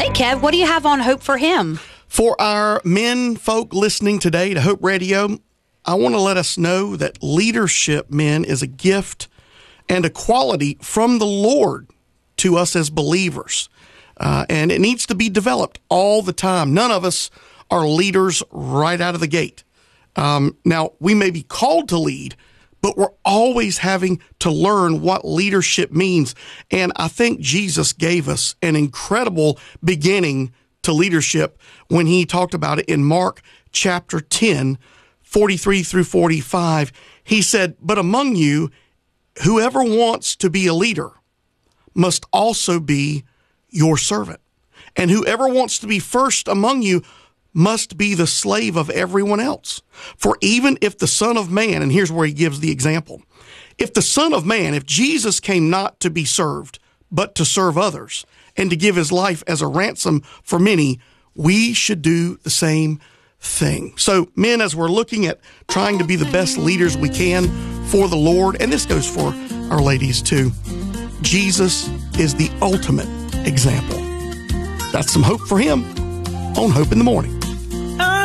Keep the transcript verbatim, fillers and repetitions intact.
Hey, Kev, what do you have on Hope for Him? For our men folk listening today to Hope Radio, I want to let us know that leadership, men, is a gift and a quality from the Lord to us as believers. Uh, and it needs to be developed all the time. None of us are leaders right out of the gate. Um, now, we may be called to lead, but we're always having to learn what leadership means. And I think Jesus gave us an incredible beginning to leadership when he talked about it in Mark chapter ten, forty-three through forty-five. He said, "But among you, whoever wants to be a leader must also be your servant. And whoever wants to be first among you must be the slave of everyone else. For even if the Son of Man," and here's where he gives the example, "if the Son of Man, if Jesus came not to be served, but to serve others, and to give his life as a ransom for many, we should do the same thing." So, men, as we're looking at trying to be the best leaders we can for the Lord, and this goes for our ladies too, Jesus is the ultimate example. That's some hope for him on Hope in the Morning.